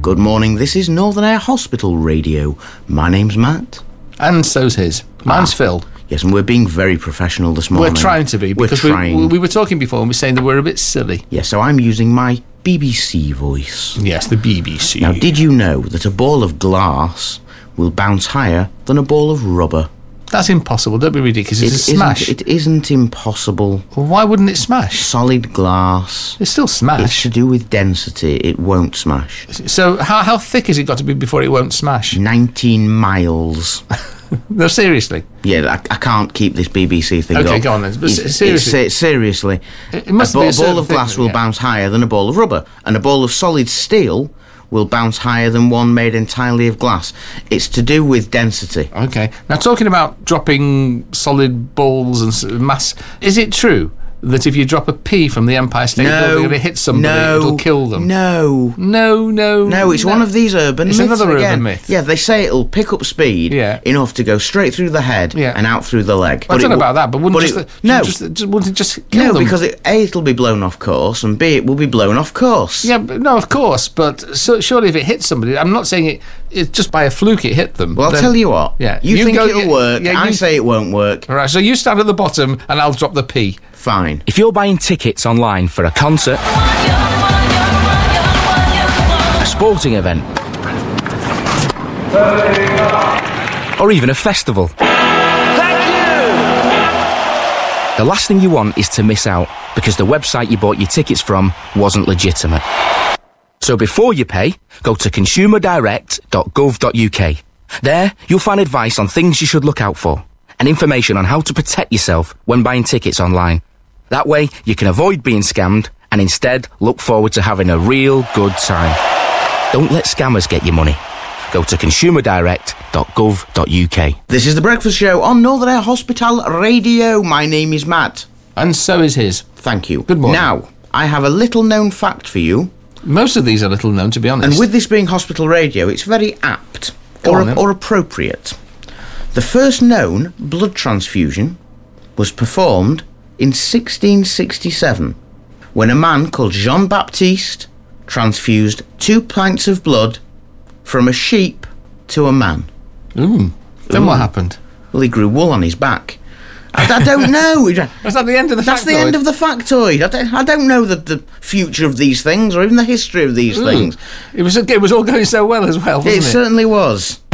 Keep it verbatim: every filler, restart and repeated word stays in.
Good morning, this is Northern Air Hospital Radio. My name's Matt. And so's his. Mine's Ah. Phil. Yes, and we're being very professional this morning. We're trying to be, because we're we, trying. we were talking before and we were saying that we're a bit silly. Yes, so I'm using my B B C voice. Yes, the B B C. Now, did you know that a ball of glass will bounce higher than a ball of rubber? That's impossible. Don't be ridiculous. It's It a smash. Isn't, it isn't impossible. Well, why wouldn't it smash? Solid glass. It's still It's smash. to do with density. It won't smash. So how how thick has it got to be before it won't smash? nineteen miles. No, seriously. Yeah, I, I can't keep this B B C thing Okay, up. go on then. But It's- seriously. it's- seriously. It must a, be ba- a a certain ball of glass thing, will yeah. bounce higher than a ball of rubber, and a ball of solid steel will bounce higher than one made entirely of glass. It's to do with density. Okay. Now, talking about dropping solid balls and s- mass, is it true that if you drop a pea from the Empire State Building and it hits somebody, no, it'll kill them? No. No, no. No, it's one of these urban It's myths another again. urban myth. Yeah, they say it'll pick up speed Yeah. enough to go straight through the head Yeah. and out through the leg. I don't it know w- about that, but wouldn't but just, it- the, no, just, just wouldn't it just kill no, them? because it, A, it'll be blown off course, and B, it will be blown off course. Yeah, but, no, of course, but so, surely if it hits somebody, I'm not saying it. It's just by a fluke it hit them. Well, I'll then- tell you what. Yeah, You, you think go- it'll yeah, work. yeah, I you- say it won't work. All right, so you stand at the bottom and I'll drop the P. Fine. If you're buying tickets online for a concert, a sporting event, or even a festival, the last thing you want is to miss out because the website you bought your tickets from wasn't legitimate. So before you pay, go to consumer direct dot gov dot U K. There, you'll find advice on things you should look out for and information on how to protect yourself when buying tickets online. That way, you can avoid being scammed and instead look forward to having a real good time. Don't let scammers get your money. Go to consumer direct dot gov dot U K. This is The Breakfast Show on Northern Air Hospital Radio. My name is Matt. And so is his. Thank you. Good morning. Now, I have a little known fact for you, Most of these are little known, to be honest. and with this being hospital radio, it's very apt Go or, on, then. or appropriate. The first known blood transfusion was performed in sixteen sixty-seven when a man called Jean-Baptiste transfused two pints of blood from a sheep to a man. Ooh. Then Ooh. what happened? Well, he grew wool on his back. I, I don't know. Was that the end of the That's factoid? the end of the factoid. I don't, I don't know the, the future of these things or even the history of these Ooh. things. It was, it was all going so well as well, wasn't It it? certainly was.